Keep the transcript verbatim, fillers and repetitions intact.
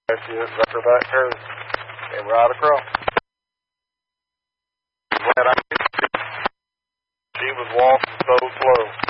That's it. That's her back curve. And right across. Glad I missed it. She was walking so slow.